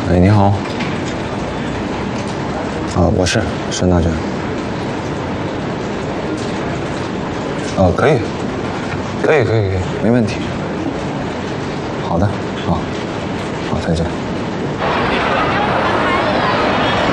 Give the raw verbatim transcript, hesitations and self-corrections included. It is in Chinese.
哎，你好。啊，我是申大娟。哦，可以，可以，可以，可以，没问题。好的，好，好，再见。